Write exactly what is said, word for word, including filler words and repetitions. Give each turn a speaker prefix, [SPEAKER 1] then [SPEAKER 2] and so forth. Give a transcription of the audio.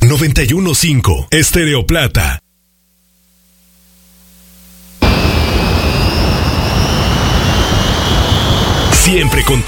[SPEAKER 1] noventa y uno punto cinco Estéreo Plata. Siempre con